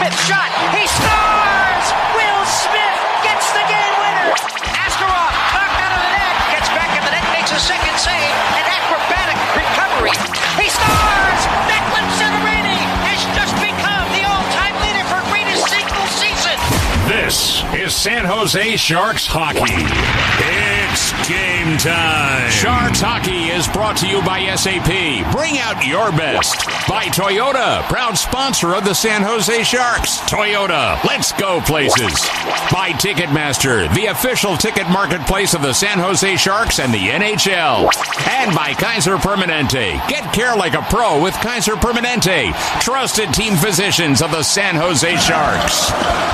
Smith shot. He scores! Will Smith gets the game winner. Askarov knocked out of the net. Gets back in the net, makes a second save. An acrobatic recovery. He scores! Declan Severini has just become the all-time leader for greatest single season. This is San Jose Sharks hockey. It's game time. Sharks hockey is brought to you by SAP. Bring out your best. By Toyota, proud sponsor of the San Jose Sharks. Toyota, let's go places. By Ticketmaster, the official ticket marketplace of the San Jose Sharks and the NHL. And by Kaiser Permanente. Get care like a pro with Kaiser Permanente. Trusted team physicians of the San Jose Sharks.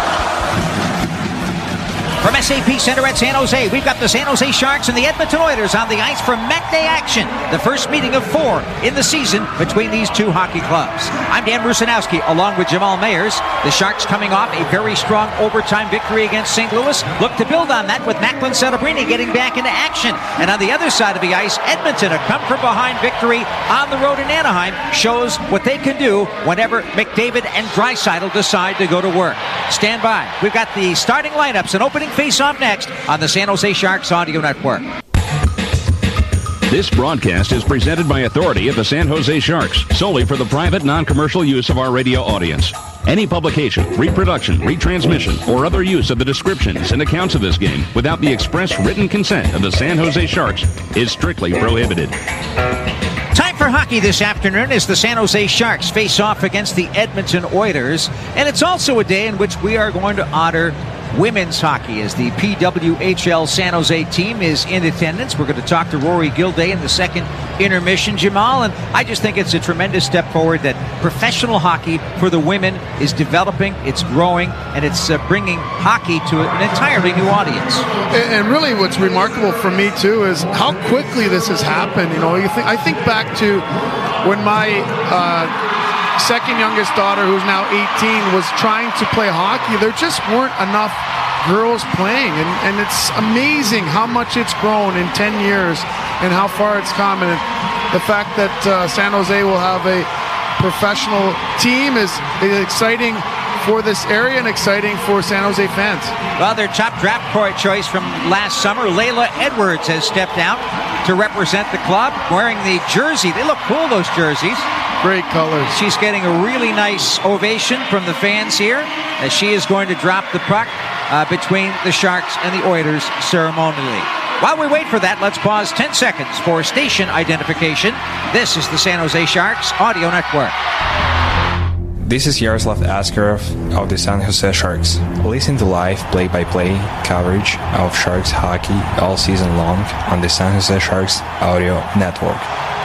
From SAP Center at San Jose, we've got the San Jose Sharks and the Edmonton Oilers on the ice for MAC Day action. The first meeting of 4 in the season between these two hockey clubs. I'm Dan Rusanowski along with Jamal Mayers. The Sharks coming off a very strong overtime victory against St. Louis. Look to build on that with Macklin Celebrini getting back into action. And on the other side of the ice, Edmonton, a come-from-behind victory on the road in Anaheim, shows what they can do whenever McDavid and Draisaitl decide to go to work. Stand by. We've got the starting lineups and opening face-off next on the San Jose Sharks Audio Network. This broadcast is presented by authority of the San Jose Sharks, solely for the private, non-commercial use of our radio audience. Any publication, reproduction, retransmission, or other use of the descriptions and accounts of this game without the express written consent of the San Jose Sharks is strictly prohibited. Time for hockey this afternoon as the San Jose Sharks face off against the Edmonton Oilers. And it's also a day in which we are going to honor women's hockey as the PWHL San Jose team is in attendance. We're going to talk to Rory Gilday in the second intermission, Jamal, and I just think it's a tremendous step forward that professional hockey for the women is developing, it's growing, and it's bringing hockey to an entirely new audience. And really what's remarkable for me too is how quickly this has happened. You know, I think back to when my second youngest daughter, who's now 18, was trying to play hockey. There just weren't enough girls playing, and it's amazing how much it's grown in 10 years and how far it's come. And the fact that San Jose will have a professional team is exciting for this area and exciting for San Jose fans. Well, their top draft choice from last summer, Layla Edwards, has stepped out to represent the club wearing the jersey. They look cool, those jerseys. Great colors. She's getting a really nice ovation from the fans here as she is going to drop the puck between the Sharks and the Oilers ceremonially. While we wait for that, let's pause 10 seconds for station identification. This is the San Jose Sharks Audio Network. This is Yaroslav Askarov of the San Jose Sharks. Listen to live play-by-play coverage of Sharks hockey all season long on the San Jose Sharks Audio Network.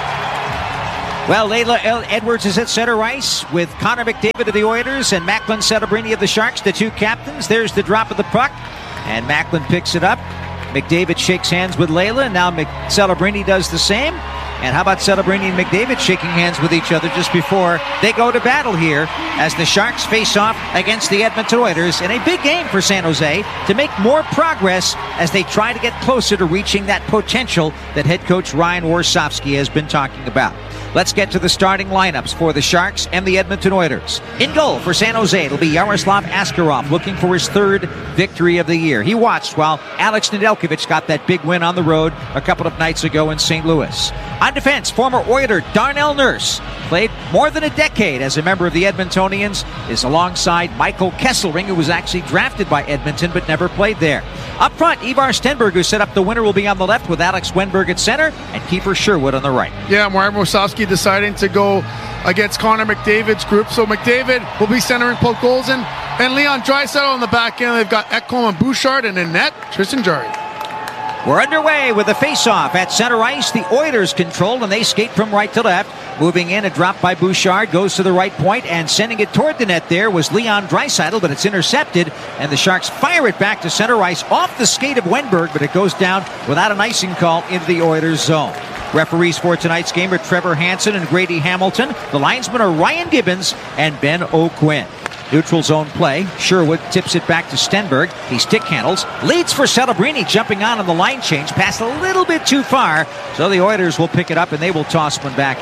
Well, Layla Edwards is at center ice with Connor McDavid of the Oilers and Macklin Celebrini of the Sharks, the two captains. There's the drop of the puck, and Macklin picks it up. McDavid shakes hands with Layla, and now Celebrini does the same. And how about Celebrini and McDavid shaking hands with each other just before they go to battle here as the Sharks face off against the Edmonton Oilers in a big game for San Jose to make more progress as they try to get closer to reaching that potential that head coach Ryan Warsofsky has been talking about. Let's get to the starting lineups for the Sharks and the Edmonton Oilers. In goal for San Jose, it'll be Yaroslav Askarov looking for his third victory of the year. He watched while Alex Nedeljkovic got that big win on the road a couple of nights ago in St. Louis. On defense, former Oiler Darnell Nurse played more than a decade as a member of the Edmontonians, is alongside Michael Kesselring, who was actually drafted by Edmonton but never played there. Up front, Ivar Stenberg, who set up the winner, will be on the left with Alex Wenberg at center and Kiefer Sherwood on the right. Yeah, Ryan Warsofsky deciding to go against Connor McDavid's group. So McDavid will be centering Podkolzin and Leon Draisaitl on the back end. They've got Ekholm and Bouchard, and in net, Tristan Jarry. We're underway with the face-off at center ice. The Oilers control, and they skate from right to left. Moving in, a drop by Bouchard, goes to the right point, and sending it toward the net there was Leon Draisaitl, but it's intercepted, and the Sharks fire it back to center ice off the skate of Wenberg, but it goes down without an icing call into the Oilers' zone. Referees for tonight's game are Trevor Hansen and Grady Hamilton. The linesmen are Ryan Gibbons and Ben O'Quinn. Neutral zone play. Sherwood tips it back to Stenberg. He stick handles. Leads for Celebrini, jumping on the line change. Passed a little bit too far. So the Oilers will pick it up and they will toss one back out.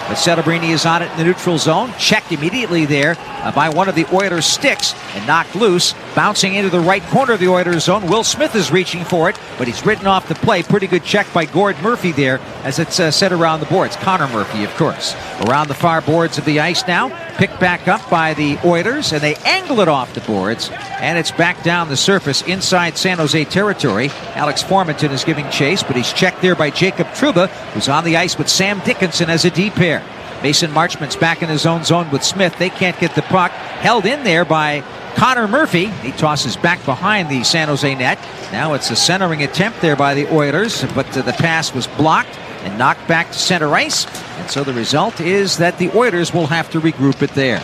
but Celebrini is on it in the neutral zone. Checked immediately there by one of the Oilers' sticks and knocked loose. Bouncing into the right corner of the Oilers' zone. Will Smith is reaching for it, but he's ridden off the play. Pretty good check by Gord Murphy there as it's set around the boards. Connor Murphy, of course. Around the far boards of the ice now. Picked back up by the Oilers, and they angle it off the boards, and it's back down the surface inside San Jose territory. Alex Formenton is giving chase, but he's checked there by Jacob Trouba, who's on the ice with Sam Dickinson as a D pair. Mason Marchment's back in his own zone with Smith. They can't get the puck. Held in there by Connor Murphy. He tosses back behind the San Jose net. Now it's a centering attempt there by the Oilers, but the pass was blocked and knocked back to center ice. And so the result is that the Oilers will have to regroup it there.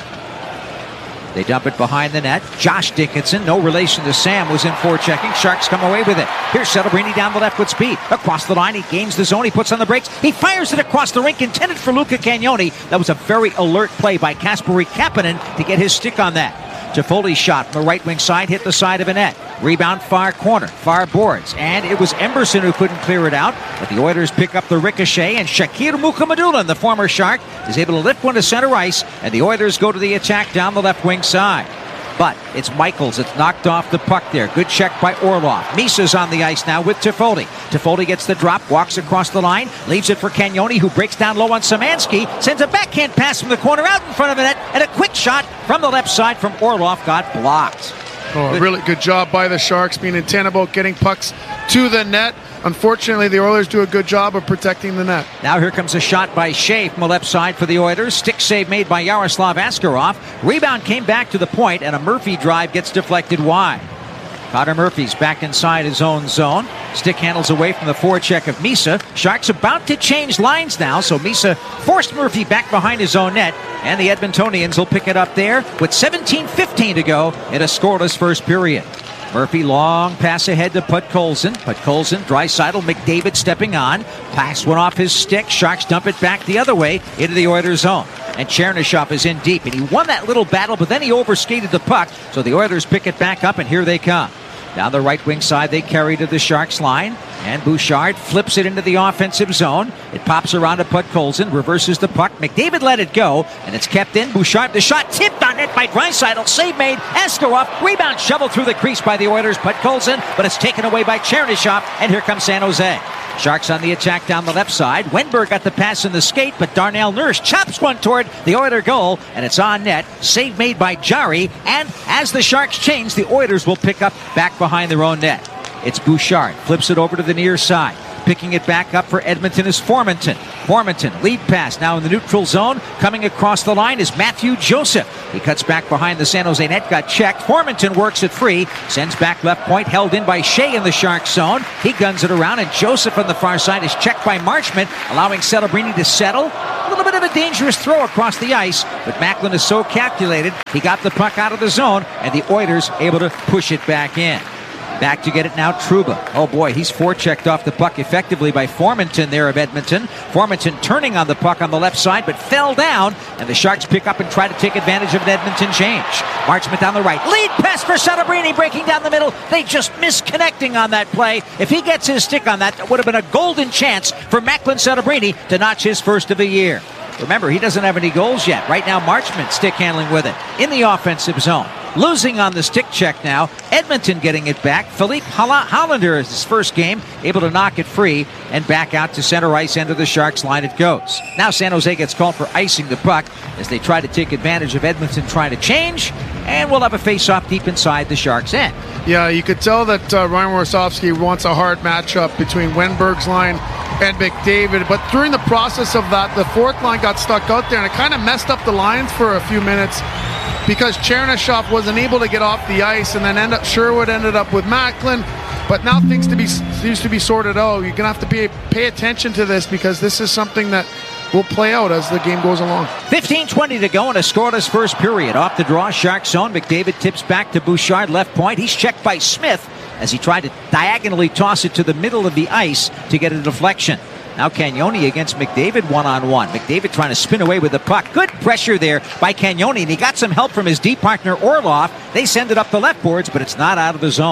They dump it behind the net. Josh Dickinson, no relation to Sam, was in forechecking. Sharks come away with it. Here's Celebrini down the left with speed. Across the line, he gains the zone. He puts on the brakes. He fires it across the rink, intended for Luca Cagnoni. That was a very alert play by Kasperi Kapanen to get his stick on that. Toffoli's shot from the right wing side hit the side of a net. Rebound far corner, far boards. And it was Emberson who couldn't clear it out. But the Oilers pick up the ricochet, and Shakir Mukhamadullin, the former Shark, is able to lift one to center ice, and the Oilers go to the attack down the left wing side. But it's Michaels that's knocked off the puck there. Good check by Orlov. Misa's on the ice now with Toffoli. Toffoli gets the drop, walks across the line, leaves it for Cagnoni, who breaks down low on Szymanski, sends a backhand pass from the corner out in front of the net, and a quick shot from the left side from Orlov got blocked. Oh, really good job by the Sharks, being intent about getting pucks to the net. Unfortunately, the Oilers do a good job of protecting the net. Now here comes a shot by Shea from the left side for the Oilers. Stick save made by Yaroslav Askarov. Rebound came back to the point, and a Murphy drive gets deflected wide. Connor Murphy's back inside his own zone. Stick handles away from the forecheck of Misa. Sharks about to change lines now, so Misa forced Murphy back behind his own net, and the Edmontonians will pick it up there with 17:15 to go in a scoreless first period. Murphy, long pass ahead to Podkolzin. Podkolzin, Draisaitl, McDavid stepping on. Pass went off his stick. Sharks dump it back the other way into the Oilers' zone. And Chernyshov is in deep. And he won that little battle, but then he overskated the puck. So the Oilers pick it back up, and here they come. Down the right wing side, they carry to the Sharks line. And Bouchard flips it into the offensive zone. It pops around to Podkolzin, reverses the puck. McDavid let it go, and it's kept in. Bouchard, the shot tipped on net by Draisaitl. Save made. Askarov, rebound shoveled through the crease by the Oilers. Podkolzin, but it's taken away by Chernyshov, and here comes San Jose. Sharks on the attack down the left side. Wenberg got the pass in the skate, but Darnell Nurse chops one toward the Oiler goal, and it's on net. Save made by Jari, and as the Sharks change, the Oilers will pick up back behind their own net. It's Bouchard, flips it over to the near side. Picking it back up for Edmonton is Formenton. Formenton, lead pass now in the neutral zone. Coming across the line is Matthew Joseph. He cuts back behind the San Jose net, got checked. Formenton works it free, sends back left point, held in by Shea in the Sharks zone. He guns it around, and Joseph on the far side is checked by Marchment, allowing Celebrini to settle. A little bit of a dangerous throw across the ice, but Macklin is so calculated. He got the puck out of the zone, and the Oilers able to push it back in. Back to get it now, Trouba. Oh boy, he's forechecked off the puck effectively by Formenton there of Edmonton. Formenton turning on the puck on the left side, but fell down, and the Sharks pick up and try to take advantage of an Edmonton change. Marchment on the right. Lead pass for Celebrini, breaking down the middle. They just missed connecting on that play. If he gets his stick on that, it would have been a golden chance for Macklin Celebrini to notch his first of the year. Remember, he doesn't have any goals yet. Right now, Marchment stick handling with it in the offensive zone. Losing on the stick check now. Edmonton getting it back. Philippe Hollander is his first game, able to knock it free, and back out to center ice end of the Sharks line it goes. Now San Jose gets called for icing the puck as they try to take advantage of Edmonton trying to change, and we'll have a face-off deep inside the Sharks' end. Yeah, you could tell that Ryan Warsofsky wants a hard matchup between Wenberg's line and McDavid, but during the process of that, the fourth line got stuck out there, and it kind of messed up the lines for a few minutes because Chernyshov wasn't able to get off the ice, and then Sherwood ended up with Macklin. But now things seems to be sorted out. You're going to have to pay attention to this, because this is something that will play out as the game goes along. 15:20 to go in a scoreless first period. Off the draw, Sharks zone. McDavid tips back to Bouchard, left point. He's checked by Smith as he tried to diagonally toss it to the middle of the ice to get a deflection. Now Cagnoni against McDavid one-on-one. McDavid trying to spin away with the puck. Good pressure there by Cagnoni, and he got some help from his deep partner Orlov. They send it up the left boards, but it's not out of the zone.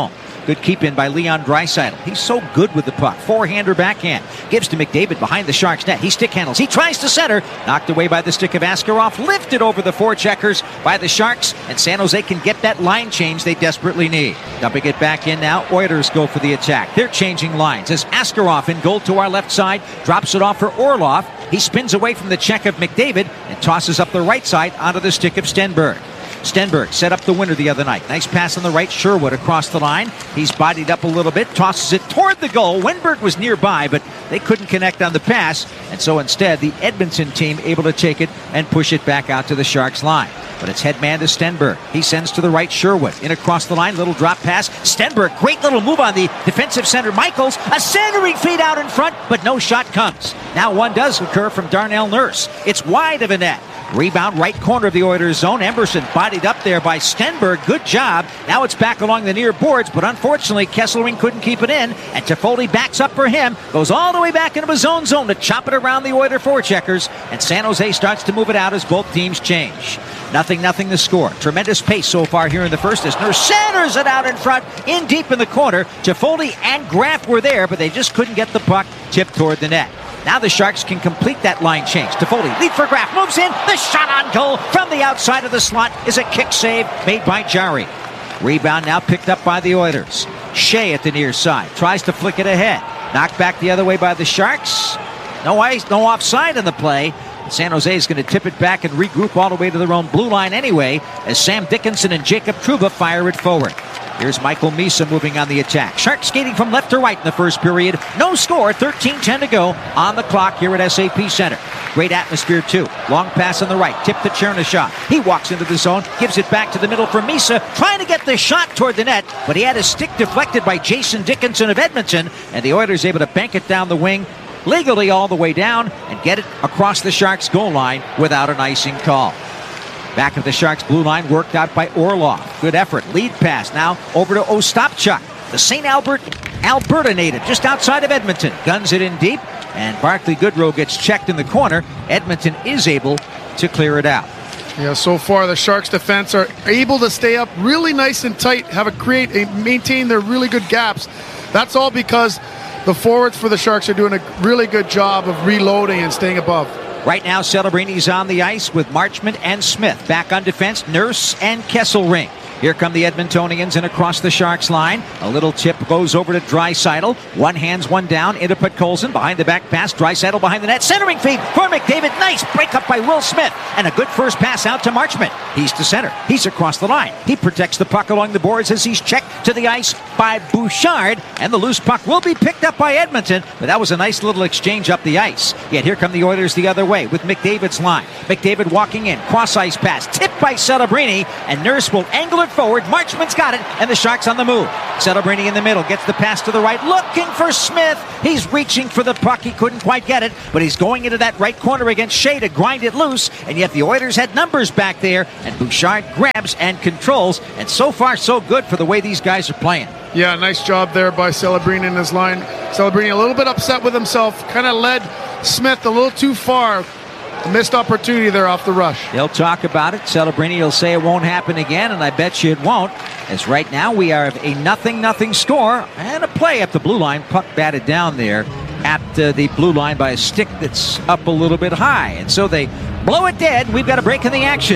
Good keep in by Leon Draisaitl. He's so good with the puck. Forehand or backhand. Gives to McDavid behind the Sharks net. He stick handles. He tries to center. Knocked away by the stick of Askarov. Lifted over the forecheckers by the Sharks. And San Jose can get that line change they desperately need. Dumping it back in now. Oilers go for the attack. They're changing lines as Askarov in goal to our left side. Drops it off for Orlov. He spins away from the check of McDavid and tosses up the right side onto the stick of Stenberg. Stenberg set up the winner the other night. Nice pass on the right. Sherwood across the line. He's bodied up a little bit. Tosses it toward the goal. Wenberg was nearby, but they couldn't connect on the pass. And so instead, the Edmonton team able to take it and push it back out to the Sharks line. But it's head man to Stenberg. He sends to the right Sherwood. In across the line. Little drop pass. Stenberg. Great little move on the defensive center. Michaels. A centering feed out in front, but no shot comes. Now one does occur from Darnell Nurse. It's wide of a net. Rebound right corner of the Oilers zone. Emerson bodied up there by Stenberg. Good job. Now it's back along the near boards, but unfortunately Kesselring couldn't keep it in, and Toffoli backs up for him. Goes all the way back into his own zone to chop it around the Oiler forecheckers, and San Jose starts to move it out as both teams change. 0-0 the score. Tremendous pace so far here in the first as Nurse centers it out in front, in deep in the corner. Toffoli and Graf were there, but they just couldn't get the puck tipped toward the net. Now the Sharks can complete that line change. Toffoli, lead for Graf, moves in. The shot on goal from the outside of the slot is a kick save made by Jarry. Rebound now picked up by the Oilers. Shea at the near side. Tries to flick it ahead. Knocked back the other way by the Sharks. No ice, no offside in the play. San Jose is going to tip it back and regroup all the way to their own blue line anyway as Sam Dickinson and Jacob Trouba fire it forward. Here's Michael Misa moving on the attack. Sharks skating from left to right in the first period. No score, 13:10 to go on the clock here at SAP Center. Great atmosphere too. Long pass on the right, tip to Chernyshov. He walks into the zone, gives it back to the middle for Misa, trying to get the shot toward the net, but he had his stick deflected by Jason Dickinson of Edmonton, and the Oilers able to bank it down the wing, legally all the way down, and get it across the Sharks goal line without an icing call. Back of the Sharks blue line, worked out by Orlov. Good effort. Lead pass now over to Ostapchuk. The St. Alberta native just outside of Edmonton. Guns it in deep, and Barclay Goodrow gets checked in the corner. Edmonton is able to clear it out. Yeah, so far the Sharks defense are able to stay up really nice and tight, maintain their really good gaps. That's all because the forwards for the Sharks are doing a really good job of reloading and staying above. Right now, Celebrini's on the ice with Marchment and Smith. Back on defense, Nurse and Kesselring. Here come the Edmontonians in across the Sharks line. A little tip goes over to Draisaitl. One hands, one down into Podkolzin. Behind the back pass, Draisaitl behind the net. Centering feed for McDavid. Nice break up by Will Smith. And a good first pass out to Marchment. He's to center. He's across the line. He protects the puck along the boards as he's checked to the ice by Bouchard. And the loose puck will be picked up by Edmonton. But that was a nice little exchange up the ice. Yet here come the Oilers the other way with McDavid's line. McDavid walking in. Cross ice pass. Tipped by Celebrini. And Nurse will angle it forward. Marchment's got it, and the Sharks on the move. Celebrini in the middle, gets the pass to the right, looking for Smith. He's reaching for the puck. He couldn't quite get it, but he's going into that right corner against Shea to grind it loose, and yet the Oilers had numbers back there, and Bouchard grabs and controls, and so far so good for the way these guys are playing. Yeah, nice job there by Celebrini in his line. Celebrini a little bit upset with himself, kind of led Smith a little too far. A missed opportunity there off the rush. They'll talk about it. Celebrini will say it won't happen again, and I bet you it won't. As right now we are a 0-0 score and a play up the blue line. Puck batted down there at the blue line by a stick that's up a little bit high. And so they blow it dead. We've got a break in the action.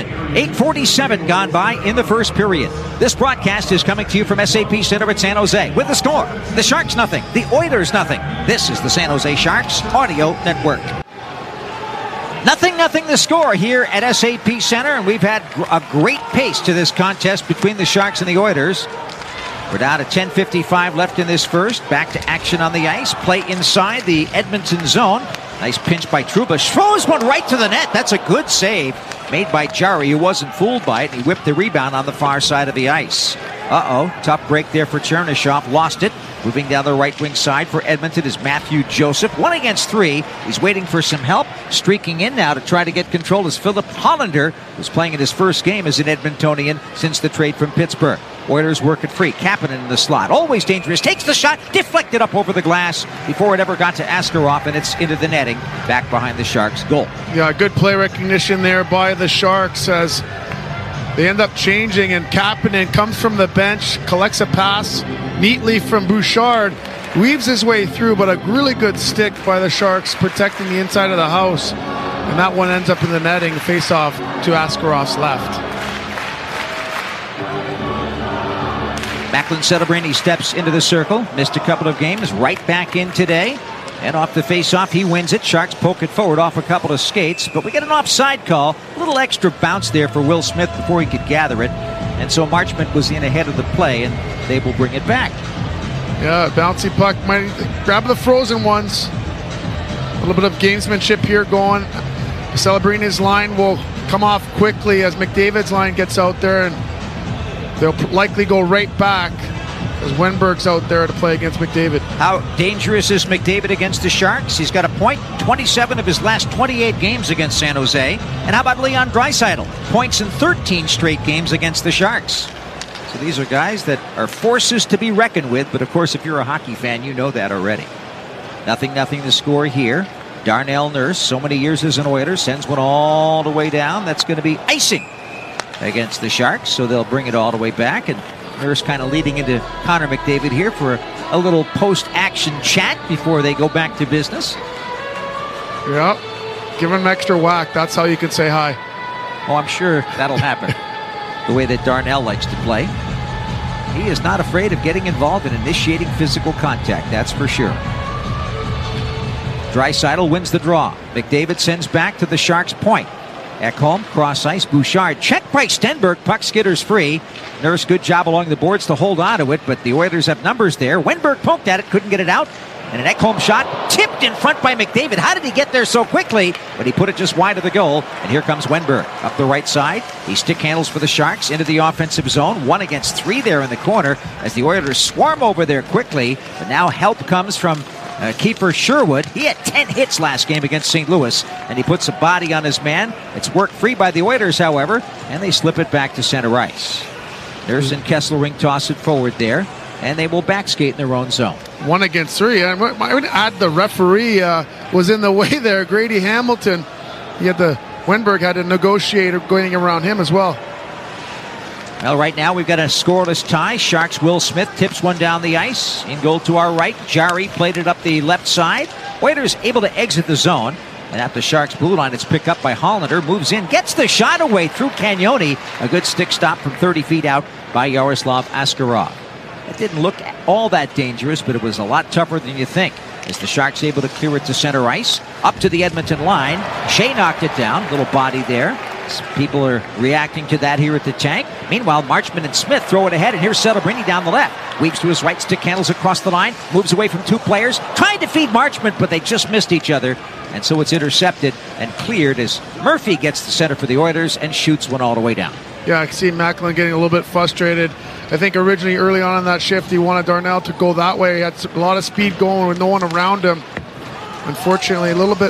8:47 gone by in the first period. This broadcast is coming to you from SAP Center at San Jose with the score. The Sharks 0, the Oilers 0. This is the San Jose Sharks Audio Network. 0-0 the score here at SAP Center, and we've had a great pace to this contest between the Sharks and the Oilers. We're down to 10:55 left in this first. Back to action on the ice. Play inside the Edmonton zone. Nice pinch by Trouba. Throws one right to the net. That's a good save made by Jarry, who wasn't fooled by it. He whipped the rebound on the far side of the ice. Tough break there for Chernyshov. Lost it. Moving down the right wing side for Edmonton is Matthew Joseph. 1 against 3. He's waiting for some help. Streaking in now to try to get control is Philip Hollander, who's playing in his first game as an Edmontonian since the trade from Pittsburgh. Oilers work it free. Kapanen in the slot. Always dangerous. Takes the shot. Deflected up over the glass before it ever got to Askarov, and it's into the netting. Back behind the Sharks' goal. Yeah, good play recognition there by the Sharks as They end up changing, and Kapanen comes from the bench, collects a pass neatly from Bouchard, weaves his way through, but a really good stick by the Sharks protecting the inside of the house. And that one ends up in the netting, face-off to Askarov's left. Macklin Celebrini steps into the circle, missed a couple of games, right back in today. And off the face-off, he wins it. Sharks poke it forward off a couple of skates, but we get an offside call. A little extra bounce there for Will Smith before he could gather it. And so Marchment was in ahead of the play, and they will bring it back. Yeah, bouncy puck might grab the frozen ones. A little bit of gamesmanship here going. Celebrini's line will come off quickly as McDavid's line gets out there, and they'll likely go right back as Wenberg's out there to play against McDavid. How dangerous is McDavid against the Sharks? He's got a point, 27 of his last 28 games against San Jose. And how about Leon Draisaitl? Points in 13 straight games against the Sharks. So these are guys that are forces to be reckoned with, but of course if you're a hockey fan, you know that already. 0-0 to score here. Darnell Nurse, so many years as an Oiler, sends one all the way down. That's going to be icing against the Sharks, so they'll bring it all the way back. And Nurse kind of leading into Connor McDavid here for a little post-action chat before they go back to business. Yeah, give him an extra whack. That's how you can say hi. Oh, I'm sure that'll happen. The way that Darnell likes to play. He is not afraid of getting involved in initiating physical contact, that's for sure. Draisaitl wins the draw. McDavid sends back to the Sharks' point. Ekholm, cross ice, Bouchard, checked by Stenberg, puck skitters free. Nurse, good job along the boards to hold on to it, but the Oilers have numbers there. Wenberg poked at it, couldn't get it out. And an Ekholm shot tipped in front by McDavid. How did he get there so quickly? But he put it just wide of the goal. And here comes Wenberg up the right side. He stick handles for the Sharks into the offensive zone. 1 against 3 there in the corner as the Oilers swarm over there quickly. But now help comes from Kiefer Sherwood. He had 10 hits last game against St. Louis, and he puts a body on his man. It's worked free by the Oilers, however, and they slip it back to center ice. Nurse and Kesselring toss it forward there, and they will back skate in their own zone. 1 against 3. I would add the referee was in the way there. Grady Hamilton. Wenberg had a negotiator going around him as well. Well, right now we've got a scoreless tie. Sharks' Will Smith tips one down the ice. In goal to our right. Jarry played it up the left side. Oilers able to exit the zone. And at the Sharks' blue line, it's picked up by Hollander. Moves in, gets the shot away through Cagnoni. A good stick stop from 30 feet out by Yaroslav Askarov. It didn't look all that dangerous, but it was a lot tougher than you think. As the Sharks able to clear it to center ice. Up to the Edmonton line. Shea knocked it down. Little body there. People are reacting to that here at the tank. Meanwhile, Marchment and Smith throw it ahead, and here's Celebrini down the left. Weaves to his right, stick handles across the line, moves away from 2 players, trying to feed Marchment, but they just missed each other. And so it's intercepted and cleared as Murphy gets the center for the Oilers and shoots one all the way down. Yeah, I can see Macklin getting a little bit frustrated. I think originally early on in that shift, he wanted Darnell to go that way. He had a lot of speed going with no one around him. Unfortunately, a little bit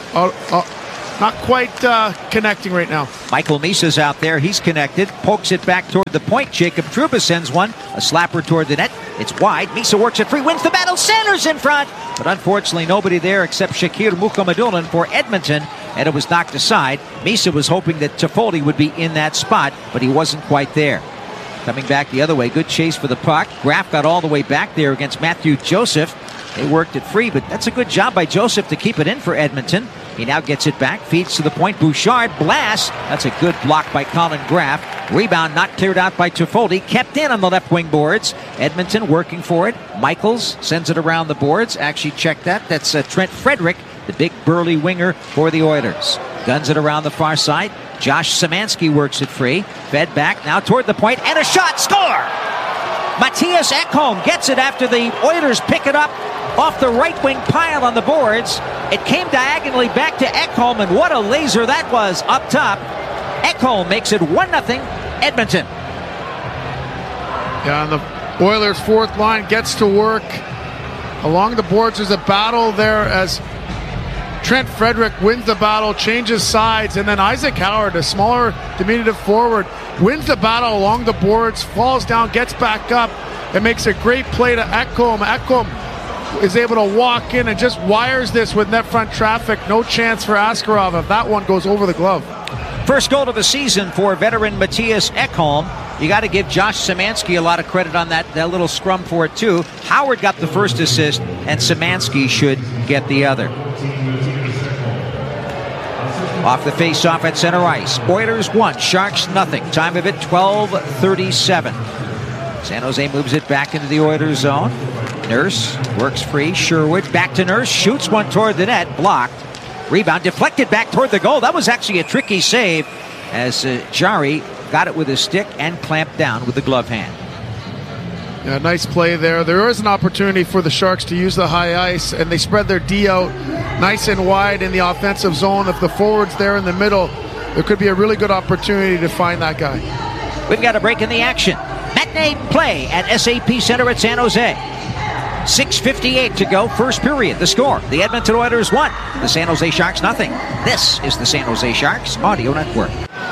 not quite connecting right now. Michael Misa's out there. He's connected. Pokes it back toward the point. Jacob Trouba sends one. A slapper toward the net. It's wide. Misa works it free. Wins the battle. Centers in front. But unfortunately, nobody there except Shakir Mukhamadullin for Edmonton. And it was knocked aside. Misa was hoping that Toffoli would be in that spot, but he wasn't quite there. Coming back the other way. Good chase for the puck. Graf got all the way back there against Matthew Joseph. They worked it free, but that's a good job by Joseph to keep it in for Edmonton. He now gets it back, feeds to the point. Bouchard blasts. That's a good block by Colin Graf. Rebound not cleared out by Toffoli. Kept in on the left wing boards. Edmonton working for it. Michaels sends it around the boards. Actually, check that. That's Trent Frederick, the big burly winger for the Oilers. Guns it around the far side. Josh Szymanski works it free. Fed back now toward the point, and a shot. Score! Matthias Ekholm gets it after the Oilers pick it up off the right wing pile on the boards. It came diagonally back to Ekholm, and what a laser that was up top. Ekholm makes it 1-0 Edmonton. Yeah, and the Oilers' fourth line gets to work. Along the boards, there's a battle there as Trent Frederick wins the battle, changes sides, and then Isaac Howard, a smaller diminutive forward, wins the battle along the boards, falls down, gets back up, and makes a great play to Ekholm. Ekholm is able to walk in and just wires this with net front traffic. No chance for Askarov if that one goes over the glove. First goal of the season for veteran Mattias Ekholm. You got to give Josh Szymanski a lot of credit on that little scrum for it, too. Howard got the first assist, and Szymanski should get the other. Off the face-off at center ice. Oilers 1, Sharks nothing. Time of it, 12:37. San Jose moves it back into the Oilers zone. Nurse works free. Sherwood back to Nurse. Shoots one toward the net. Blocked. Rebound deflected back toward the goal. That was actually a tricky save as Jari got it with his stick and clamped down with the glove hand. Yeah, nice play there. There is an opportunity for the Sharks to use the high ice, and they spread their D out nice and wide in the offensive zone. If the forward's there in the middle, there could be a really good opportunity to find that guy. We've got a break in the action. Matinee play at SAP Center at San Jose. 6:58 to go, first period. The score, the Edmonton Oilers 1, the San Jose Sharks nothing. This is the San Jose Sharks Audio Network.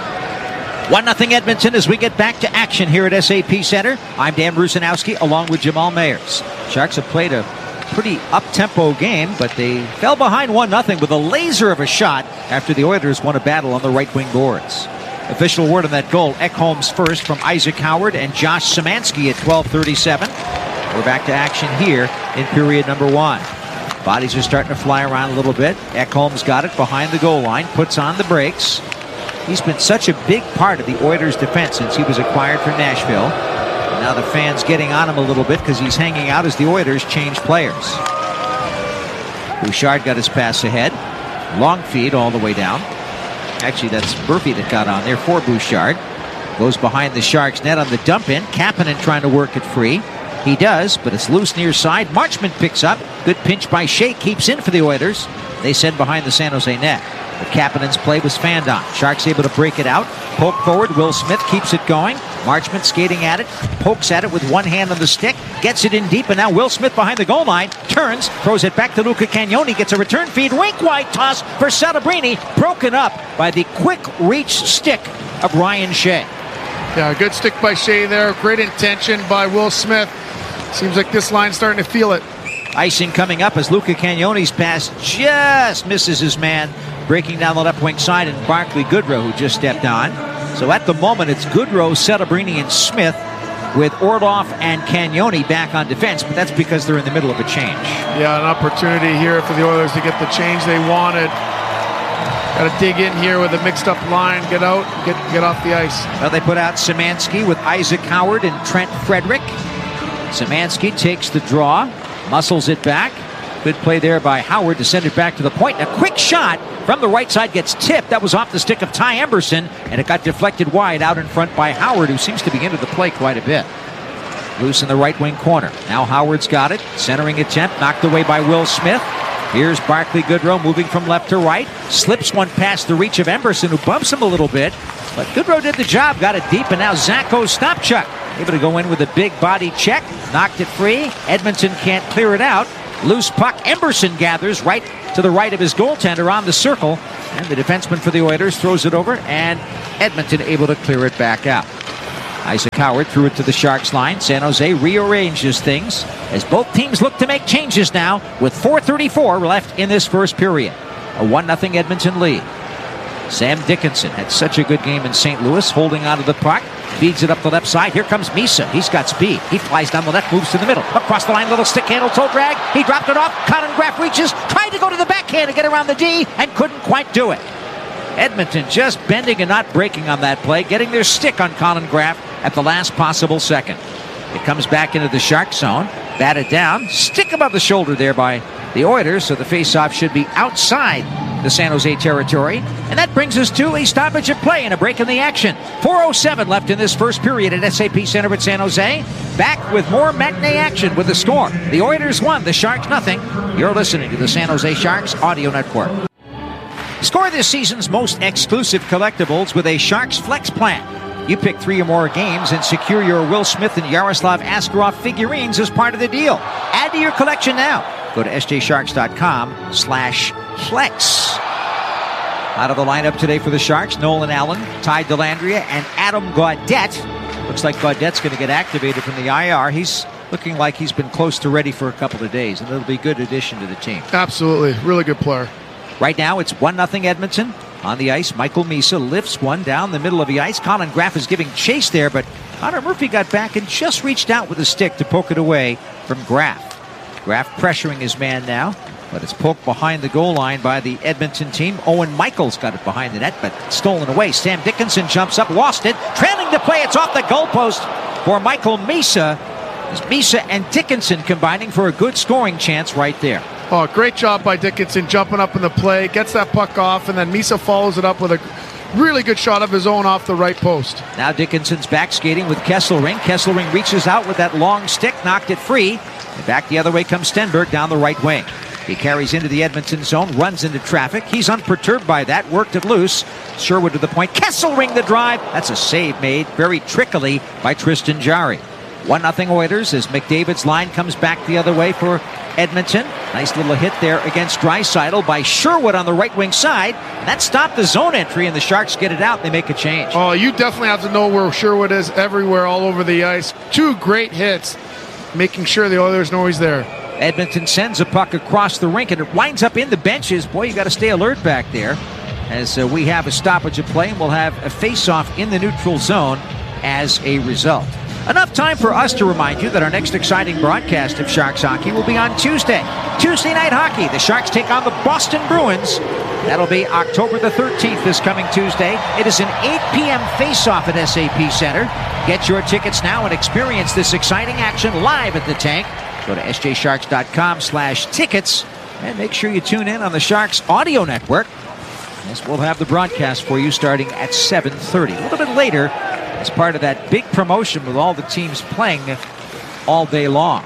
1-0 Edmonton as we get back to action here at SAP Center. I'm Dan Rusanowski along with Jamal Mayers. Sharks have played a pretty up-tempo game, but they fell behind 1-0 with a laser of a shot after the Oilers won a battle on the right wing boards. Official word on that goal, Ekholm's first from Isaac Howard and Josh Szymanski at 12:37. We're back to action here in period number 1. Bodies are starting to fly around a little bit. Ekholm's got it behind the goal line, puts on the brakes. He's been such a big part of the Oilers' defense since he was acquired from Nashville. And now the fans getting on him a little bit because he's hanging out as the Oilers change players. Bouchard got his pass ahead. Long feed all the way down. Actually, that's Murphy that got on there for Bouchard. Goes behind the Sharks net on the dump in. Kapanen trying to work it free. He does, but it's loose near side. Marchment picks up. Good pinch by Shea. Keeps in for the Oilers. They send behind the San Jose net. But Kapanen's play was fanned on. Sharks able to break it out. Poke forward. Will Smith keeps it going. Marchment skating at it. Pokes at it with one hand on the stick. Gets it in deep, and now Will Smith behind the goal line. Turns. Throws it back to Luca Cagnoni. Gets a return feed. Rink wide toss for Celebrini. Broken up by the quick reach stick of Ryan Shea. Yeah, good stick by Shea there. Great intention by Will Smith. Seems like this line's starting to feel it. Icing coming up as Luca Cagnoni's pass just misses his man, breaking down the left wing side, and Barclay Goodrow, who just stepped on. So at the moment, it's Goodrow, Celebrini, and Smith, with Orlov and Cagnoni back on defense, but that's because they're in the middle of a change. Yeah, an opportunity here for the Oilers to get the change they wanted. Got to dig in here with a mixed-up line, get out, get off the ice. Well, they put out Szymanski with Isaac Howard and Trent Frederick. Szymanski takes the draw, muscles it back. Good play there by Howard to send it back to the point. A quick shot from the right side gets tipped. That was off the stick of Ty Emberson, and it got deflected wide out in front by Howard, who seems to be into the play quite a bit. Loose in the right wing corner. Now Howard's got it. Centering attempt knocked away by Will Smith. Here's Barclay Goodrow moving from left to right. Slips one past the reach of Emberson, who bumps him a little bit. But Goodrow did the job, got it deep, and now Zacho Stopchuk able to go in with a big body check. Knocked it free. Edmonton can't clear it out. Loose puck. Emberson gathers right to the right of his goaltender on the circle. And the defenseman for the Oilers throws it over, and Edmonton able to clear it back out. Isaac Howard threw it to the Sharks line. San Jose rearranges things as both teams look to make changes now with 4:34 left in this first period. A 1-0 Edmonton lead. Sam Dickinson had such a good game in St. Louis, holding onto the puck. Feeds it up the left side. Here comes Misa. He's got speed. He flies down the left, moves to the middle. Across the line, little stick handle, toe drag. He dropped it off. Colin Graff reaches, tried to go to the backhand to get around the D, and couldn't quite do it. Edmonton just bending and not breaking on that play, getting their stick on Colin Graff at the last possible second. It comes back into the Shark zone. Batted down. Stick above the shoulder there by the Oilers, so the faceoff should be outside the San Jose territory. And that brings us to a stoppage of play and a break in the action. 4:07 left in this first period at SAP Center at San Jose. Back with more matinee action with the score. The Oilers 1, the Sharks nothing. You're listening to the San Jose Sharks Audio Network. Score this season's most exclusive collectibles with a Sharks Flex plan. You pick 3 or more games and secure your Will Smith and Yaroslav Askarov figurines as part of the deal. Add to your collection now. Go to sjsharks.com/flex. Out of the lineup today for the Sharks, Nolan Allen, Ty Dellandrea, and Adam Gaudette. Looks like Gaudette's going to get activated from the IR. He's looking like he's been close to ready for a couple of days, and it'll be a good addition to the team. Absolutely. Really good player. Right now, it's 1-0 Edmonton. On the ice, Michael Misa lifts one down the middle of the ice. Colin Graff is giving chase there, but Connor Murphy got back and just reached out with a stick to poke it away from Graff. Graff pressuring his man now, but it's poked behind the goal line by the Edmonton team. Owen Michaels got it behind the net, but stolen away. Sam Dickinson jumps up, lost it. Trailing the play, it's off the goalpost for Michael Misa. As Misa and Dickinson combining for a good scoring chance right there. Oh, great job by Dickinson jumping up in the play, gets that puck off, and then Misa follows it up with a really good shot of his own off the right post. Now Dickinson's back skating with Kesselring. Kesselring reaches out with that long stick, knocked it free. And back the other way comes Stenberg down the right wing. He carries into the Edmonton zone, runs into traffic. He's unperturbed by that, worked it loose. Sherwood to the point. Kesselring the drive. That's a save made very trickily by Tristan Jarry. 1-0 Oilers as McDavid's line comes back the other way for Edmonton. Nice little hit there against Draisaitl by Sherwood on the right wing side. That stopped the zone entry, and the Sharks get it out. They make a change. Oh, you definitely have to know where Sherwood is everywhere, all over the ice. Two great hits, making sure the Oilers know he's there. Edmonton sends a puck across the rink, and it winds up in the benches. Boy, you got to stay alert back there as we have a stoppage of play, and we'll have a face-off in the neutral zone as a result. Enough time for us to remind you that our next exciting broadcast of Sharks hockey will be on Tuesday. Tuesday night hockey. The Sharks take on the Boston Bruins. That'll be October the 13th this coming Tuesday. It is an 8 p.m. face-off at SAP Center. Get your tickets now and experience this exciting action live at the Tank. Go to sjsharks.com/tickets and make sure you tune in on the Sharks audio network. Yes, we'll have the broadcast for you starting at 7:30. A little bit later, as part of that big promotion with all the teams playing all day long.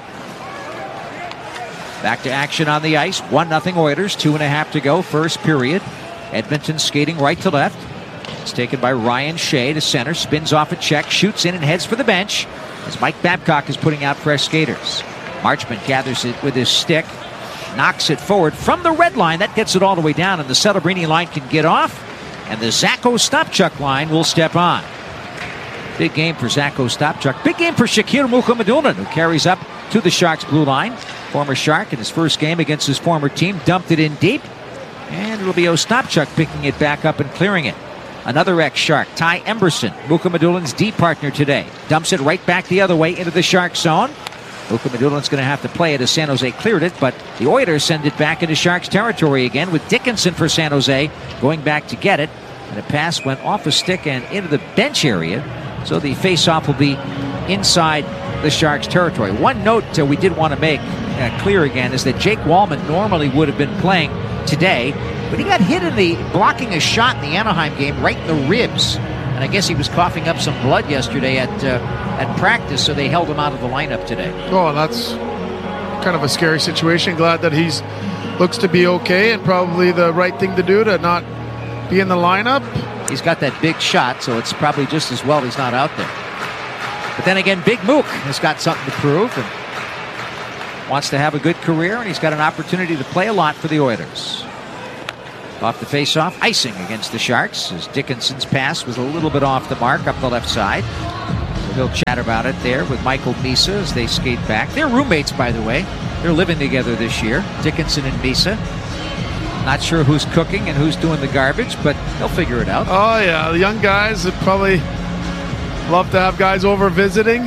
Back to action on the ice. 1-0 Oilers. 2.5 to go. First period. Edmonton skating right to left. It's taken by Ryan Shea to center. Spins off a check. Shoots in and heads for the bench as Mike Babcock is putting out fresh skaters. Marchment gathers it with his stick. Knocks it forward from the red line. That gets it all the way down, and the Celebrini line can get off. And the Zacho Stopchuk line will step on. Big game for Zacho Stopchuk. Big game for Shakir Mukhamadullin, who carries up to the Sharks' blue line. Former Shark in his first game against his former team dumped it in deep. And it'll be Ostapchuk picking it back up and clearing it. Another ex-Shark, Ty Emberson, Mukhamadullin's D partner today. Dumps it right back the other way into the Shark zone. Mukhamadullin's going to have to play it as San Jose cleared it, but the Oilers send it back into Sharks territory again with Dickinson for San Jose going back to get it. And the pass went off a stick and into the bench area. So the face-off will be inside the Sharks territory. One note we did want to make clear again is that Jake Wallman normally would have been playing today, but he got hit in the blocking a shot in the Anaheim game right in the ribs. And I guess he was coughing up some blood yesterday at practice, so they held him out of the lineup today. Oh, that's kind of a scary situation. Glad that he's looks to be okay, and probably the right thing to do to not be in the lineup. He's got that big shot, so it's probably just as well he's not out there. But then again, Big Mook has got something to prove and wants to have a good career, and he's got an opportunity to play a lot for the Oilers. Off the face-off, icing against the Sharks as Dickinson's pass was a little bit off the mark up the left side. We'll chat about it there with Michael Misa as they skate back. They're roommates, by the way. They're living together this year, Dickinson and Misa. Not sure who's cooking and who's doing the garbage, but they'll figure it out. Oh, yeah. The young guys would probably love to have guys over visiting.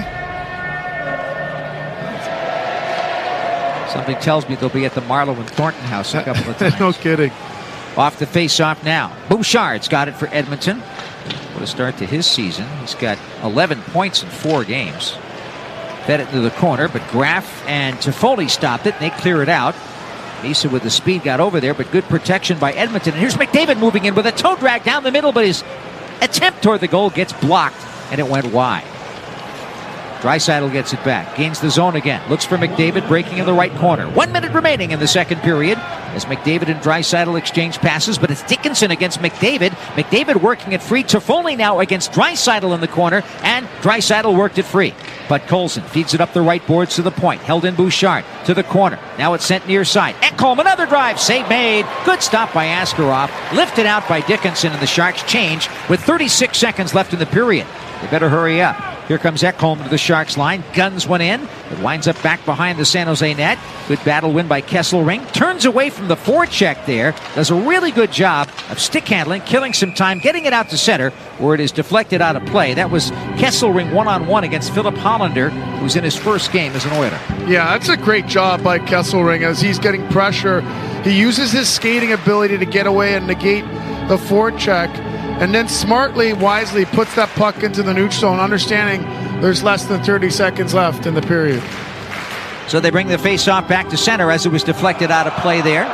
Something tells me they'll be at the Marlowe and Thornton house a couple of times. No kidding. Off the face-off now. Bouchard's got it for Edmonton. What a start to his season. He's got 11 points in 4 games. Fed it into the corner, but Graff and Toffoli stopped it, and they clear it out. Misa with the speed got over there, but good protection by Edmonton. And here's McDavid moving in with a toe drag down the middle, but his attempt toward the goal gets blocked, and it went wide. Draisaitl gets it back, gains the zone again, looks for McDavid breaking in the right corner. 1 minute remaining in the second period as McDavid and Draisaitl exchange passes, but it's Dickinson against McDavid. McDavid working it free. Toffoli now against Draisaitl in the corner, and Draisaitl worked it free. But Colson feeds it up the right boards to the point. Held in Bouchard to the corner. Now it's sent near side. Ekholm, another drive. Save made. Good stop by Askarov. Lifted out by Dickinson, and the Sharks change with 36 seconds left in the period. They better hurry up. Here comes Ekholm to the Sharks line. Guns one in. It winds up back behind the San Jose net. Good battle win by Kesselring. Turns away from the forecheck there. Does a really good job of stick handling, killing some time, getting it out to center where it is deflected out of play. That was Kesselring one-on-one against Philip Hollander, who's in his first game as an Oiler. Yeah, that's a great job by Kesselring as he's getting pressure. He uses his skating ability to get away and negate the forecheck, and then smartly, wisely puts that puck into the neutral zone, understanding there's less than 30 seconds left in the period. So they bring the face-off back to center as it was deflected out of play there.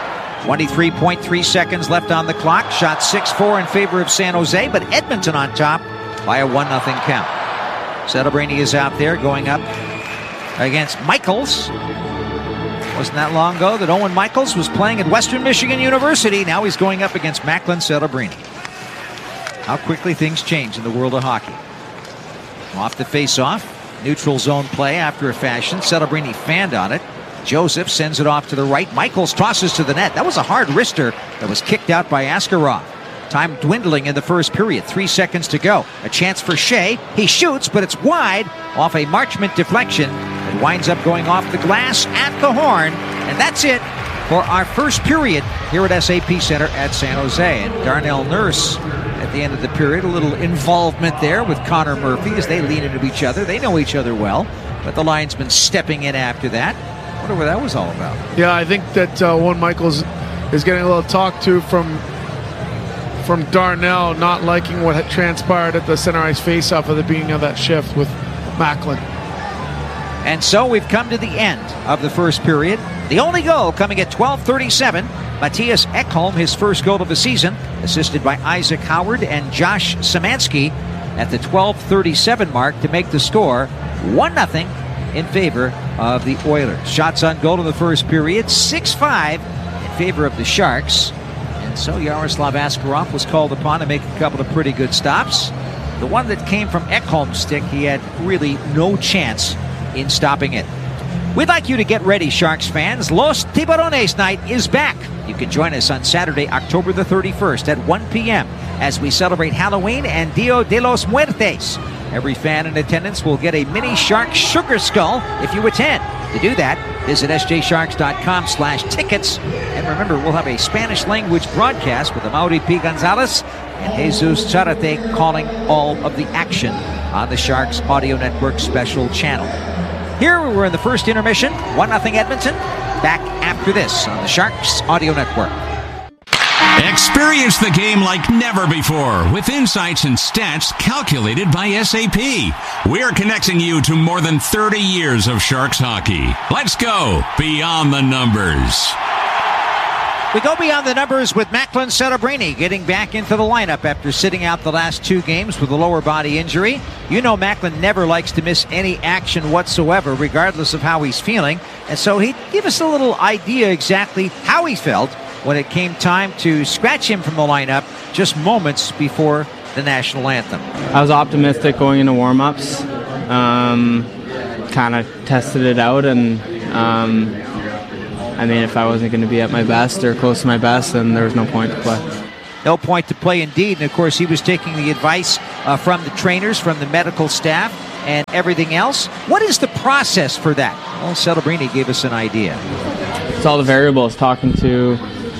23.3 seconds left on the clock. Shot 6-4 in favor of San Jose, but Edmonton on top by a 1-0 count. Celebrini is out there going up against Michaels. Wasn't that long ago that Owen Michaels was playing at Western Michigan University. Now he's going up against Macklin Celebrini. How quickly things change in the world of hockey. Off the face-off. Neutral zone play after a fashion. Celebrini fanned on it. Joseph sends it off to the right. Michaels tosses to the net. That was a hard wrister that was kicked out by Askarov. Time dwindling in the first period. 3 seconds to go. A chance for Shea. He shoots, but it's wide off a Marchment deflection. It winds up going off the glass at the horn. And that's it for our first period here at SAP Center at San Jose. And Darnell Nurse at the end of the period, a little involvement there with Connor Murphy as they lean into each other. They know each other well, but the linesman stepping in after that. I wonder what that was all about. Yeah, I think that Owen Michaels is getting a little talk to from Darnell, not liking what had transpired at the center ice face-off at the beginning of that shift with Macklin. And so we've come to the end of the first period. The only goal coming at 12:37. Matthias Ekholm, his first goal of the season, assisted by Isaac Howard and Josh Szymanski at the 12:37 mark to make the score 1-0 in favor of the Oilers. Shots on goal in the first period, 6-5 in favor of the Sharks. And so Yaroslav Askarov was called upon to make a couple of pretty good stops. The one that came from Ekholm's stick, he had really no chance in stopping it. We'd like you to get ready, Sharks fans. Los Tiburones Night is back. You can join us on Saturday, October the 31st at 1 p.m. as we celebrate Halloween and Dia de los Muertes. Every fan in attendance will get a mini shark sugar skull if you attend. To do that, visit sjsharks.com/tickets. And remember, we'll have a Spanish language broadcast with Amaury P. Gonzalez and Jesus Charate calling all of the action on the Sharks Audio Network special channel. Here we're in the first intermission, 1-0 Edmonton. Back after this on the Sharks Audio Network. Experience the game like never before with insights and stats calculated by SAP. We're connecting you to more than 30 years of Sharks hockey. Let's go beyond the numbers. We go beyond the numbers with Macklin Celebrini getting back into the lineup after sitting out the last 2 games with a lower body injury. You know Macklin never likes to miss any action whatsoever, regardless of how he's feeling. And so he'd give us a little idea exactly how he felt when it came time to scratch him from the lineup just moments before the national anthem. I was optimistic going into warm-ups. Kind of tested it out, and I mean, if I wasn't going to be at my best or close to my best, then there was no point to play. No point to play indeed. And, of course, he was taking the advice from the trainers, from the medical staff, and everything else. What is the process for that? Well, Celebrini gave us an idea. It's all the variables, talking to,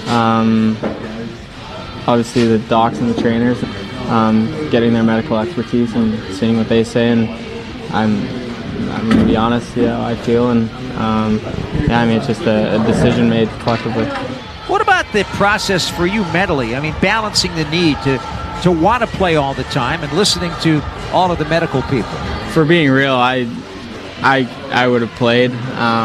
obviously, the docs and the trainers, getting their medical expertise and seeing what they say. And I'm going to be honest, I feel. And, it's just a decision made collectively. What about the process for you mentally? I mean, balancing the need to want to play all the time and listening to all of the medical people. For being real, I would have played.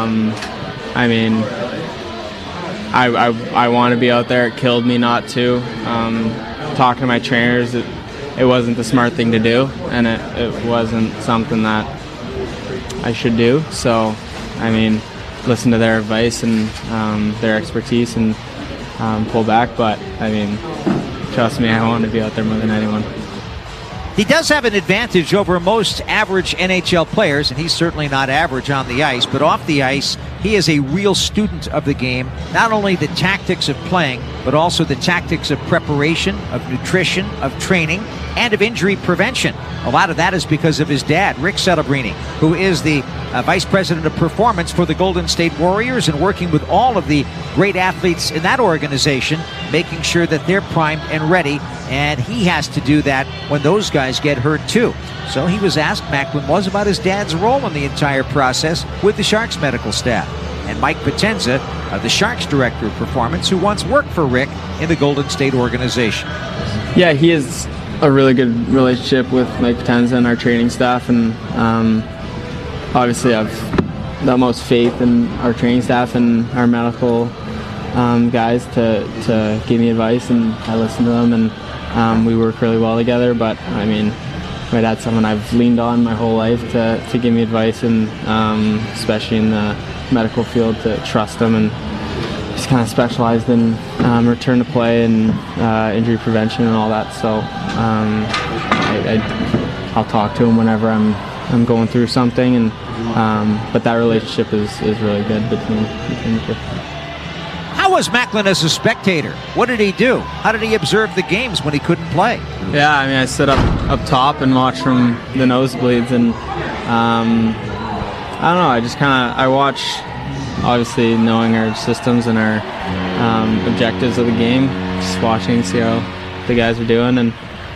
I want to be out there. It killed me not to. Talking to my trainers, it wasn't the smart thing to do, and it wasn't something that I should do. So, listen to their advice and their expertise and pull back. But, trust me, I want to be out there more than anyone. He does have an advantage over most average NHL players, and he's certainly not average on the ice, but off the ice, he is a real student of the game, not only the tactics of playing, but also the tactics of preparation, of nutrition, of training, and of injury prevention. A lot of that is because of his dad, Rick Celebrini, who is the Vice President of Performance for the Golden State Warriors and working with all of the great athletes in that organization, making sure that they're primed and ready, and he has to do that when those guys get hurt too. So he was asked, Macklin was, about his dad's role in the entire process with the Sharks medical staff. And Mike Potenza, the Sharks Director of Performance, who once worked for Rick in the Golden State organization. Yeah, he has a really good relationship with Mike Potenza and our training staff, and obviously I have the utmost faith in our training staff and our medical guys to give me advice, and I listen to them, and we work really well together. But I mean, my dad's someone I've leaned on my whole life to give me advice, and especially in the medical field, to trust him. And he's kind of specialized in return to play and injury prevention and all that. So I'll talk to him whenever I'm going through something, and but that relationship is really good between the two. How was Macklin as a spectator? What did he do? How did he observe the games when he couldn't play? Yeah, I mean, I stood up top and watched from the nosebleeds, and I don't know, I just I watch, obviously knowing our systems and our objectives of the game, just watching, see how the guys are doing, and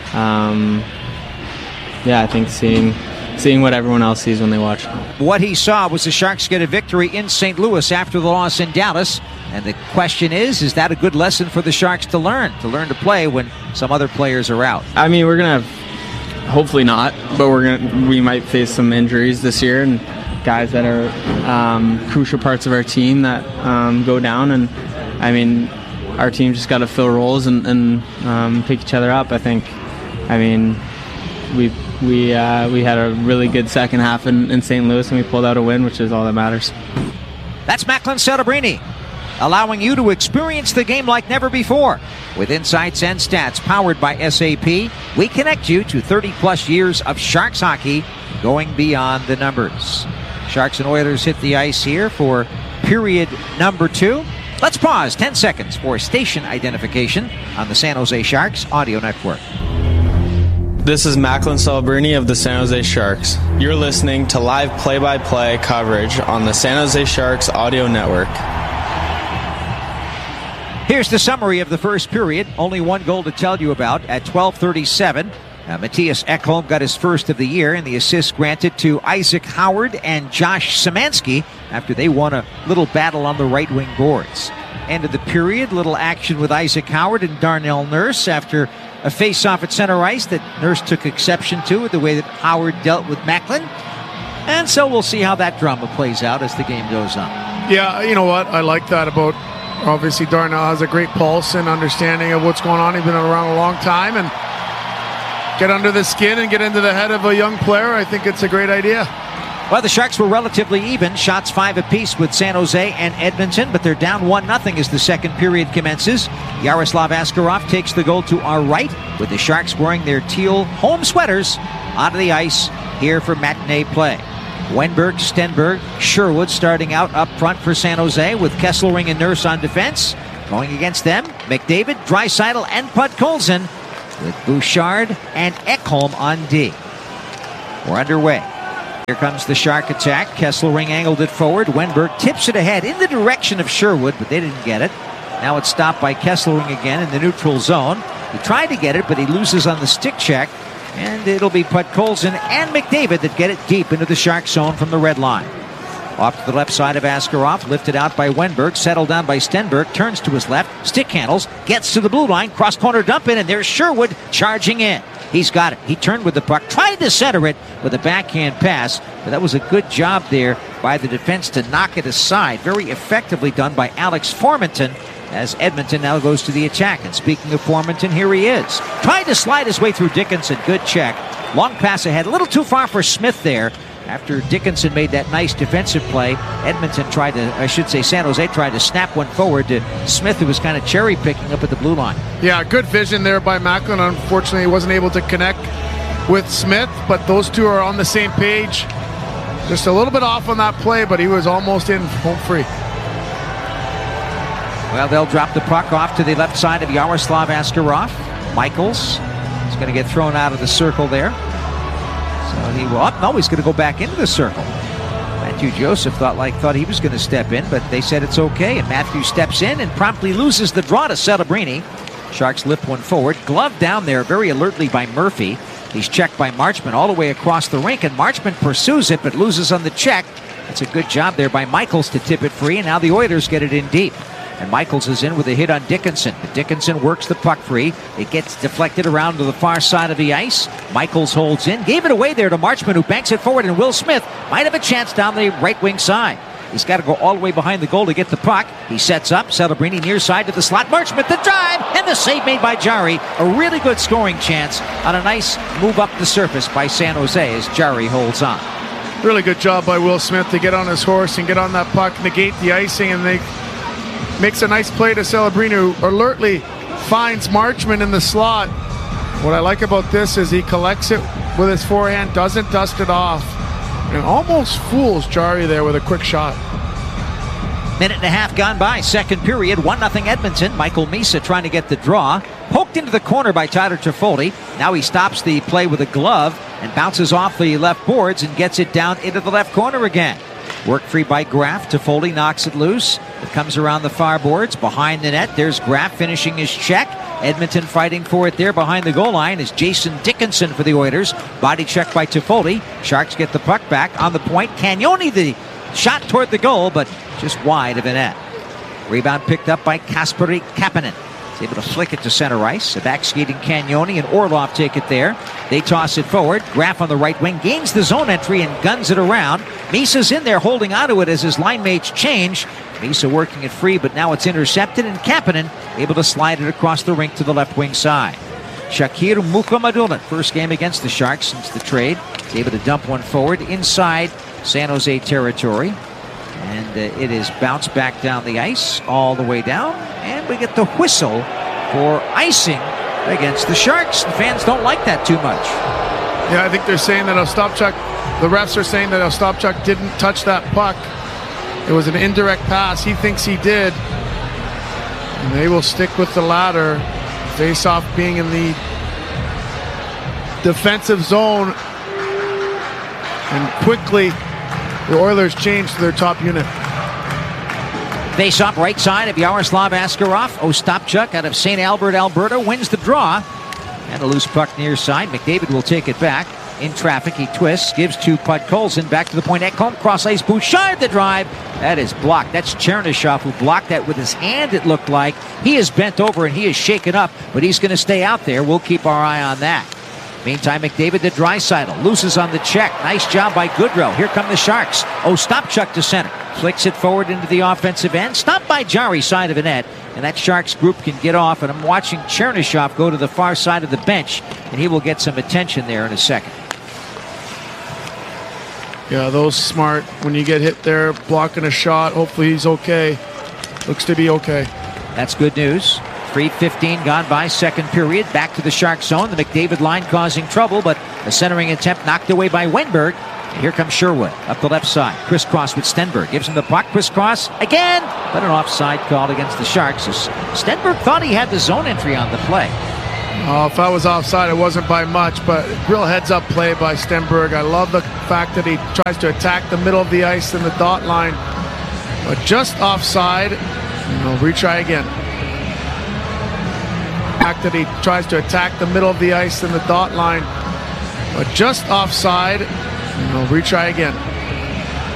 I think seeing what everyone else sees when they watch. What he saw was the Sharks get a victory in St. Louis after the loss in Dallas. And the question is that a good lesson for the Sharks to learn to play when some other players are out? I mean, we're going to have, hopefully not, but we might face some injuries this year, and guys that are crucial parts of our team that go down. And I mean, our team just got to fill roles and pick each other up. I mean, we had a really good second half in St. Louis, and we pulled out a win, which is all that matters. That's Macklin Celebrini, allowing you to experience the game like never before. With insights and stats powered by SAP, we connect you to 30-plus years of Sharks hockey going beyond the numbers. Sharks and Oilers hit the ice here for period number 2. Let's pause 10 seconds for station identification on the San Jose Sharks Audio Network. This is Macklin Celebrini of the San Jose Sharks. You're listening to live play-by-play coverage on the San Jose Sharks Audio Network. Here's the summary of the first period. Only one goal to tell you about at 12:37. Matthias Ekholm got his first of the year, and the assist granted to Isaac Howard and Josh Szymanski after they won a little battle on the right wing boards. End of the period, little action with Isaac Howard and Darnell Nurse after a face-off at center ice that Nurse took exception to with the way that Howard dealt with Macklin. And so we'll see how that drama plays out as the game goes on. Yeah, you know what? I like that about, obviously, Darnell has a great pulse and understanding of what's going on. He's been around a long time, and get under the skin and get into the head of a young player, I think it's a great idea. Well, the Sharks were relatively even, shots 5 apiece with San Jose and Edmonton, but they're down 1-0 as the second period commences. Yaroslav Askarov takes the goal to our right, with the Sharks wearing their teal home sweaters onto the ice here for matinee play. Wenberg, Stenberg, Sherwood starting out up front for San Jose with Kesselring and Nurse on defense. Going against them, McDavid, Draisaitl, and Podkolzin, with Bouchard and Ekholm on D. We're underway. Here comes the Shark attack. Kesselring angled it forward. Wenberg tips it ahead in the direction of Sherwood, but they didn't get it. Now it's stopped by Kesselring again in the neutral zone. He tried to get it, but he loses on the stick check. And it'll be Podkolzin and McDavid that get it deep into the Shark zone from the red line. Off to the left side of Askarov, lifted out by Wenberg, settled down by Stenberg, turns to his left, stick handles, gets to the blue line, cross-corner dump in, and there's Sherwood charging in. He's got it. He turned with the puck, tried to center it with a backhand pass, but that was a good job there by the defense to knock it aside. Very effectively done by Alex Formenton, as Edmonton now goes to the attack. And speaking of Formenton, here he is. Tried to slide his way through Dickinson. Good check. Long pass ahead. A little too far for Smith there. After Dickinson made that nice defensive play, San Jose tried to snap one forward to Smith, who was kind of cherry-picking up at the blue line. Yeah, good vision there by Macklin. Unfortunately, he wasn't able to connect with Smith, but those two are on the same page. Just a little bit off on that play, but he was almost in home free. Well, they'll drop the puck off to the left side of Yaroslav Askarov. Michaels is going to get thrown out of the circle there. So he will. No, he's going to go back into the circle. Matthew Joseph thought he was going to step in, but they said it's okay. And Matthew steps in and promptly loses the draw to Celebrini. Sharks lift one forward. Glove down there very alertly by Murphy. He's checked by Marchment all the way across the rink, and Marchment pursues it but loses on the check. It's a good job there by Michaels to tip it free, and now the Oilers get it in deep. And Michaels is in with a hit on Dickinson. But Dickinson works the puck free. It gets deflected around to the far side of the ice. Michaels holds in. Gave it away there to Marchment, who banks it forward, and Will Smith might have a chance down the right wing side. He's got to go all the way behind the goal to get the puck. He sets up. Celebrini near side to the slot. Marchment the drive, and the save made by Jarry. A really good scoring chance on a nice move up the surface by San Jose as Jarry holds on. Really good job by Will Smith to get on his horse and get on that puck, negate the icing, and they makes a nice play to Celebrini, who alertly finds Marchment in the slot. What I like about this is he collects it with his forehand, doesn't dust it off, and almost fools Jarry there with a quick shot. Minute and a half gone by, second period, 1-0 Edmonton. Michael Misa trying to get the draw. Poked into the corner by Tyler Toffoli. Now he stops the play with a glove and bounces off the left boards and gets it down into the left corner again. Work free by Graff. Toffoli knocks it loose. It comes around the far boards. Behind the net, there's Graff finishing his check. Edmonton fighting for it there behind the goal line is Jason Dickinson for the Oilers. Body check by Toffoli. Sharks get the puck back on the point. Cagnoni the shot toward the goal, but just wide of the net. Rebound picked up by Kasperi Kapanen. He's able to flick it to center ice. A back-skating Cagnoni and Orlov take it there. They toss it forward. Graff on the right wing gains the zone entry and guns it around. Misa's in there holding onto it as his line mates change. Misa working it free, but now it's intercepted, and Kapanen able to slide it across the rink to the left wing side. Shakir Mukhamadullin, first game against the Sharks since the trade. He's able to dump one forward inside San Jose territory. And it is bounced back down the ice, all the way down. And we get the whistle for icing against the Sharks. The fans don't like that too much. Yeah, I think they're saying that Ostapchuk, the refs are saying that Ostapchuk didn't touch that puck. It was an indirect pass. He thinks he did. And they will stick with the latter. Face-off being in the defensive zone. And quickly, the Oilers changed to their top unit. Face-off right side of Yaroslav Askarov. Ostapchuk out of St. Albert, Alberta, wins the draw. And a loose puck near side. McDavid will take it back. In traffic, he twists, gives to Podkolzin. Back to the point. Ekholm, cross ice, Bouchard the drive. That is blocked. That's Chernyshov who blocked that with his hand, it looked like. He is bent over and he is shaken up, but he's going to stay out there. We'll keep our eye on that. Meantime, McDavid to Draisaitl. Loses on the check. Nice job by Goodrow. Here come the Sharks. Ostapchuk to center. Flicks it forward into the offensive end. Stopped by Jarry, side of the net. And that Sharks group can get off. And I'm watching Chernyshov go to the far side of the bench. And he will get some attention there in a second. Yeah, those smart. When you get hit there, blocking a shot, hopefully he's okay. Looks to be okay. That's good news. 3:15 gone by, second period. Back to the Shark zone. The McDavid line causing trouble, but a centering attempt knocked away by Wenberg. And here comes Sherwood up the left side. Crisscross with Stenberg. Gives him the puck. Crisscross again, but an offside called against the Sharks. Stenberg thought he had the zone entry on the play. Oh, if I was offside, it wasn't by much, but real heads-up play by Stenberg. I love the fact that he tries to attack the middle of the ice and the dot line, but just offside. And he'll retry again. Fact that he tries to attack the middle of the ice and the dot line, but just offside. And he'll retry again.